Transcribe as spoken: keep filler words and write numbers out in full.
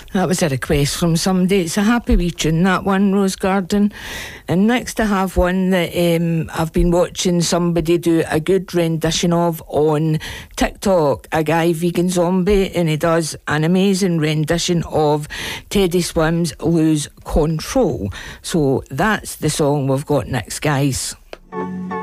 That was a request from somebody. It's a happy wee tune, that one, Rose Garden. And next I have one that um, I've been watching somebody do a good rendition of on TikTok, a guy, Vegan Zombie, and he does an amazing rendition of Teddy Swims' Lose Control. So that's the song we've got next, guys.